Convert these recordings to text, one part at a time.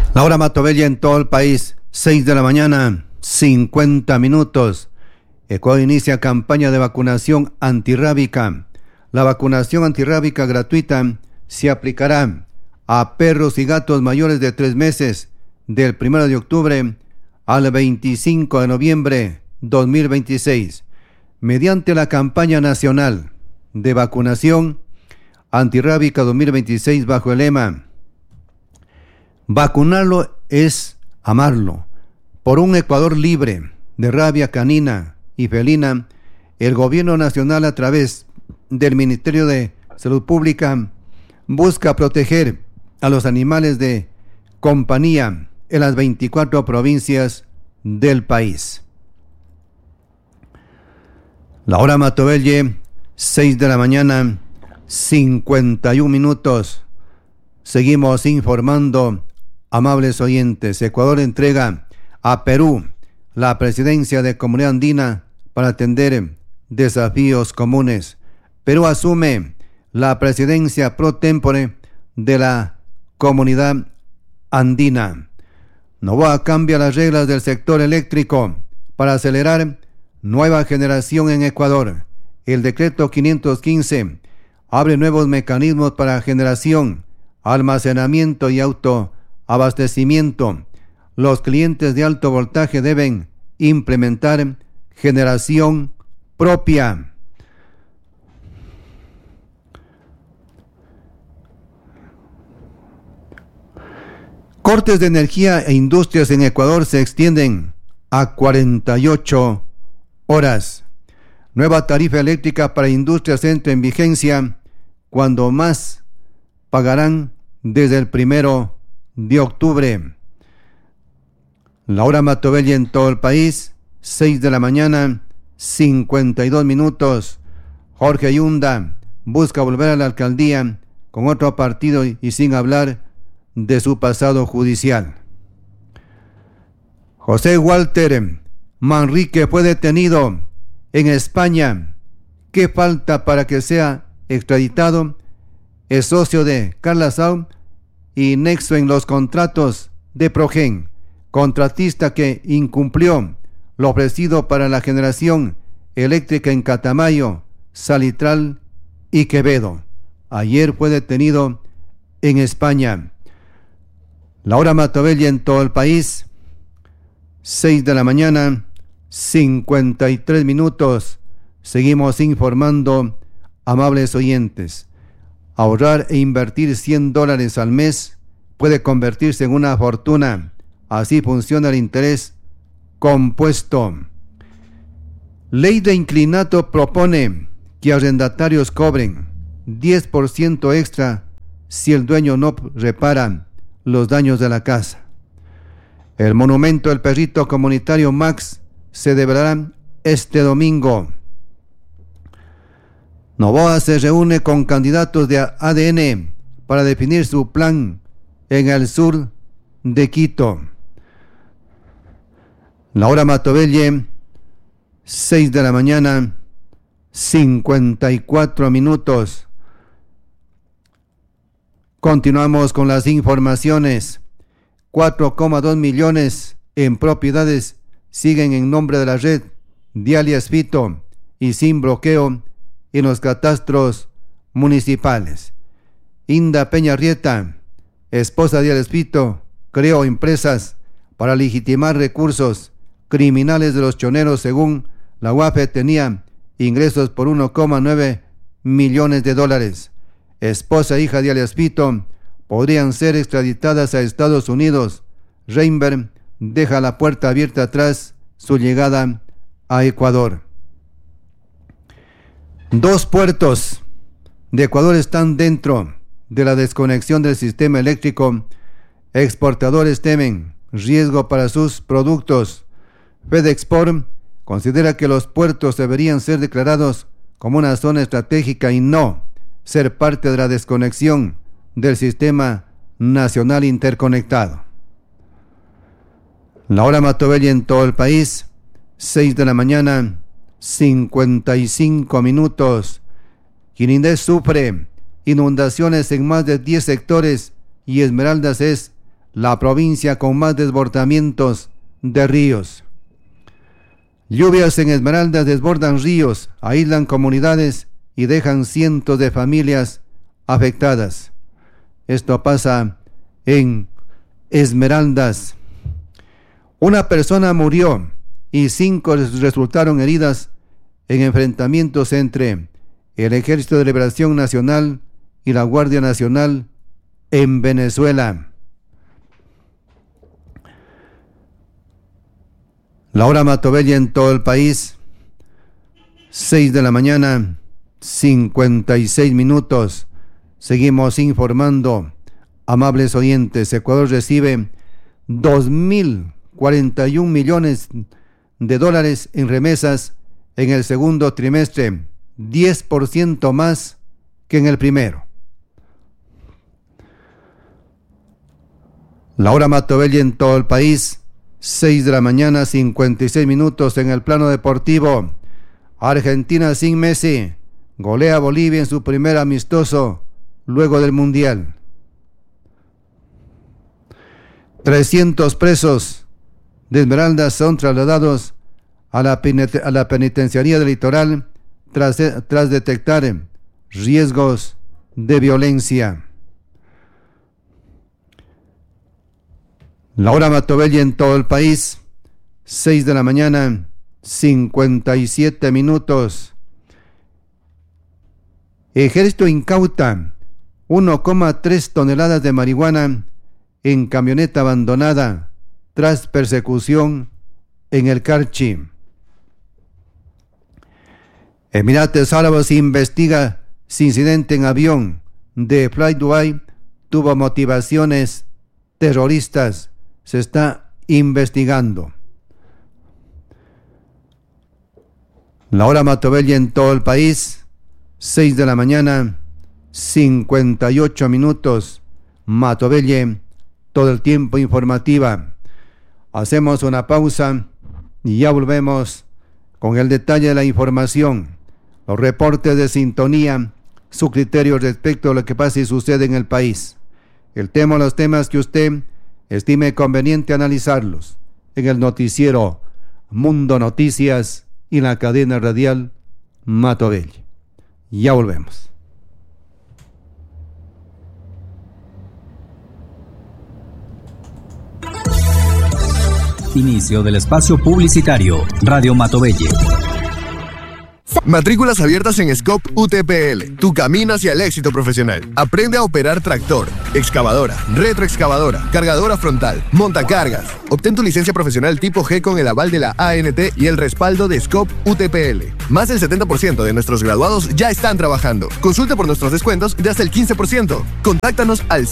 La hora Matobella en todo el país, 6 de la mañana, 50 minutos. Ecuador inicia campaña de vacunación antirrábica. La vacunación antirrábica gratuita se aplicará a perros y gatos mayores de 3 meses del 1 de octubre al 25 de noviembre 2026, mediante la campaña nacional de vacunación antirrábica 2026 bajo el lema "Vacunarlo es amarlo". Por un Ecuador libre de rabia canina y felina, el Gobierno Nacional, a través del Ministerio de Salud Pública, busca proteger a los animales de compañía en las 24 provincias del país. La hora Matobelle, 6 de la mañana, 51 minutos. Seguimos informando, amables oyentes. Ecuador entrega a Perú la presidencia de Comunidad Andina para atender desafíos comunes. Perú asume la presidencia pro tempore de la Comunidad Andina. Noboa cambia las reglas del sector eléctrico para acelerar nueva generación en Ecuador. El decreto 515 abre nuevos mecanismos para generación, almacenamiento y autoabastecimiento. Los clientes de alto voltaje deben implementar generación propia. Cortes de energía e industrias en Ecuador se extienden a 48 horas. Nueva tarifa eléctrica para industrias entra en vigencia cuando más pagarán desde el 1 de octubre. La hora Matobella en todo el país, 6 de la mañana, 52 minutos. Jorge Yunda busca volver a la alcaldía con otro partido y sin hablar de su pasado judicial. José Walter Manrique fue detenido en España. ¿Qué falta para que sea extraditado? Es socio de Carla Sau y nexo en los contratos de Progen, contratista que incumplió lo ofrecido para la generación eléctrica en Catamayo, Salitral y Quevedo. Ayer fue detenido en España. La hora Matobella en todo el país, 6 de la mañana, 53 minutos. Seguimos informando, amables oyentes. Ahorrar e invertir $100 al mes puede convertirse en una fortuna. Así funciona el interés compuesto. Ley de inclinato propone que arrendatarios cobren 10% extra si el dueño no repara los daños de la casa. El monumento del perrito comunitario Max se develará este domingo. Noboa se reúne con candidatos de ADN para definir su plan en el sur de Quito. La hora Matobelle, 6 de la mañana, 54 minutos. Continuamos con las informaciones. 4,2 millones en propiedades siguen en nombre de la red de alias Fito y sin bloqueo en los catastros municipales. Inda Peña Rieta, esposa de alias Fito, creó empresas para legitimar recursos criminales de los choneros. Según la UAFE, tenía ingresos por 1,9 millones de dólares. Esposa e hija de alias Fito podrían ser extraditadas a Estados Unidos. Reinberg deja la puerta abierta tras su llegada a Ecuador. 2 puertos de Ecuador están dentro de la desconexión del sistema eléctrico. Exportadores temen riesgo para sus productos. FedExport considera que los puertos deberían ser declarados como una zona estratégica y no ser parte de la desconexión del sistema nacional interconectado. La hora Matobella en todo el país, 6 de la mañana, 55 minutos. Quirindés sufre inundaciones en más de 10 sectores y Esmeraldas es la provincia con más desbordamientos de ríos. Lluvias en Esmeraldas desbordan ríos, aíslan comunidades y dejan cientos de familias afectadas. Esto pasa en Esmeraldas. Una persona murió y 5 resultaron heridas en enfrentamientos entre el Ejército de Liberación Nacional y la Guardia Nacional en Venezuela. La hora Matobella en todo el país, 6 de la mañana, 56 minutos. Seguimos informando, amables oyentes. Ecuador recibe 2.041 millones de dólares en remesas en el segundo trimestre, 10% más que en el primero. La hora Matobella en todo el país, 6 de la mañana, 56 minutos. En el plano deportivo, Argentina sin Messi golea a Bolivia en su primer amistoso luego del Mundial. 300 presos de Esmeraldas son trasladados a la penitenciaría del Litoral tras detectar riesgos de violencia. La hora Matobella en todo el país, 6 de la mañana, 57 minutos. Ejército incauta 1,3 toneladas de marihuana en camioneta abandonada tras persecución en el Carchi. Emiratos Árabes investiga si incidente en avión de Fly Dubai tuvo motivaciones terroristas. Se está investigando. La hora Matobella en todo el país, 6 de la mañana, 58 minutos. Matobella, todo el tiempo informativa. Hacemos una pausa y ya volvemos con el detalle de la información, los reportes de sintonía, su criterio respecto a lo que pasa y sucede en el país. Los temas que usted estime conveniente analizarlos en el noticiero Mundo Noticias y la cadena radial Matobella. Ya volvemos. Inicio del espacio publicitario. Radio Matobella. Matrículas abiertas en Scope UTPL, tu camino hacia el éxito profesional. Aprende a operar tractor, excavadora, retroexcavadora, cargadora frontal, montacargas. Obtén tu licencia profesional tipo G con el aval de la ANT y el respaldo de Scope UTPL. Más del 70% de nuestros graduados ya están trabajando. Consulta por nuestros descuentos de hasta el 15%. Contáctanos al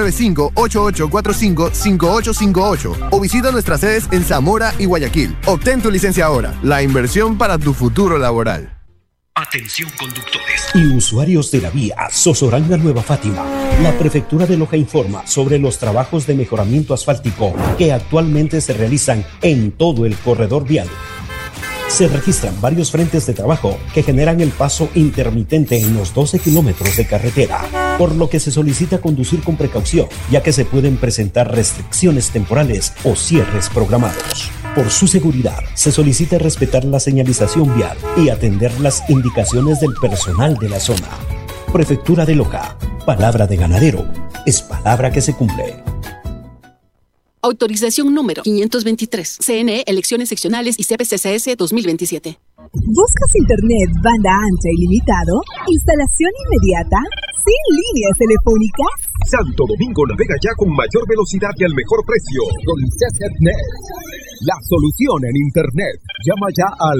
095-8845-5858 o visita nuestras sedes en Zamora y Guayaquil. Obtén tu licencia ahora. La inversión para tu futuro laboral. Atención conductores y usuarios de la vía Sozoranga Nueva Fátima. La Prefectura de Loja informa sobre los trabajos de mejoramiento asfáltico que actualmente se realizan en todo el corredor vial. Se registran varios frentes de trabajo que generan el paso intermitente en los 12 kilómetros de carretera, por lo que se solicita conducir con precaución, ya que se pueden presentar restricciones temporales o cierres programados. Por su seguridad, se solicita respetar la señalización vial y atender las indicaciones del personal de la zona. Prefectura de Loja. Palabra de ganadero es palabra que se cumple. Autorización número 523. CNE, Elecciones Seccionales y CPCCS 2027. ¿Buscas internet banda ancha ilimitado? ¿Instalación inmediata? ¿Sin líneas telefónicas? Santo Domingo navega ya con mayor velocidad y al mejor precio con CCNet. La solución en internet. Llama ya al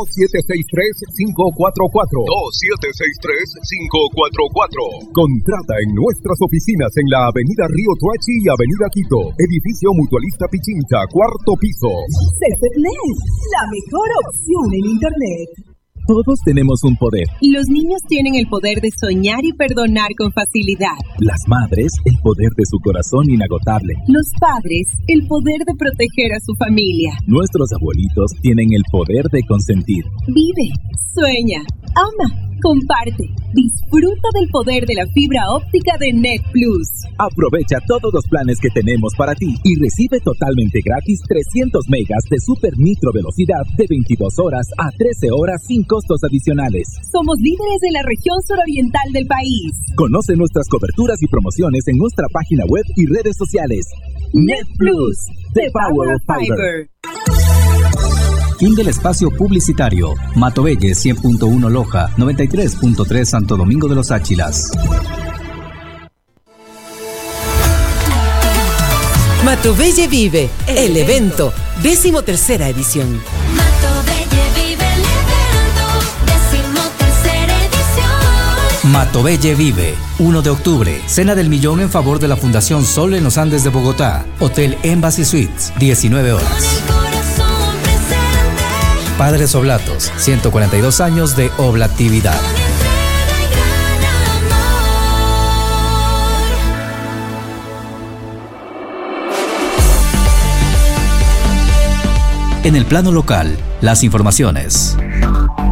2763-544. 2763-544. Contrata en nuestras oficinas en la Avenida Río Tuachi y Avenida Quito. Edificio Mutualista Pichincha, 4º piso. CCNet, la mejor opción en internet. Todos tenemos un poder. Los niños tienen el poder de soñar y perdonar con facilidad. Las madres, el poder de su corazón inagotable. Los padres, el poder de proteger a su familia. Nuestros abuelitos tienen el poder de consentir. Vive, Sueña, ama, comparte, disfruta del poder de la fibra óptica de Net Plus. Aprovecha todos los planes que tenemos para ti y recibe totalmente gratis 300 megas de super micro velocidad de 22 horas a 13 horas sin costos adicionales. Somos líderes en la región suroriental del país. Conoce nuestras coberturas y promociones en nuestra página web y redes sociales. Net Plus, the power of fiber. Fin del espacio publicitario. Matovelle 100.1 Loja, 93.3 Santo Domingo de los Áchilas. Matovelle Vive, el evento, 13ª edición. Matovelle Vive, el evento, 13ª edición. Matovelle Vive, 1 de octubre, Cena del Millón en favor de la Fundación Sol en los Andes de Bogotá, Hotel Embassy Suites, 19 horas. Padres Oblatos, 142 años de oblatividad. En el plano local, las informaciones.